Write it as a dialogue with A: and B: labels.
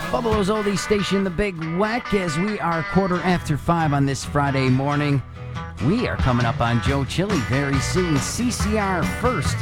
A: Buffalo's Oldie Station, The Big Weck, as we are 5:15 on this Friday morning. We are coming up on Joe Chili very soon. CCR first.